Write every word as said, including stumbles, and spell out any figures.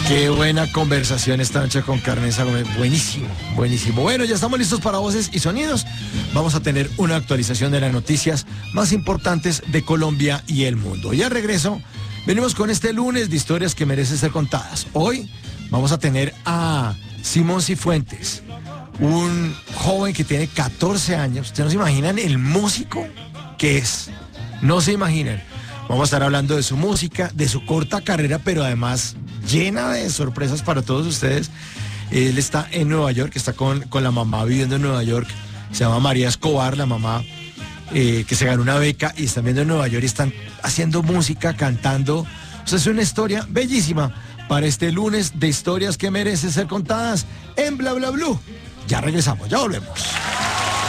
Qué buena conversación esta noche con Carmenza Gómez. Buenísimo, buenísimo. Bueno, ya estamos listos para voces y sonidos. Vamos a tener una actualización de las noticias más importantes de Colombia y el mundo. Y al regreso, venimos con este lunes de historias que merecen ser contadas. Hoy vamos a tener a Simón Cifuentes, un joven que tiene catorce años. ¿Ustedes no se imaginan el músico que es? No se imaginan. Vamos a estar hablando de su música, de su corta carrera, pero además llena de sorpresas para todos ustedes. Él está en Nueva York, está con, con la mamá viviendo en Nueva York. Se llama María Escobar, la mamá, eh, que se ganó una beca y están viendo en Nueva York y están haciendo música, cantando. O sea, es una historia bellísima para este lunes de historias que merecen ser contadas en Bla Bla Blue. Ya regresamos, ya volvemos.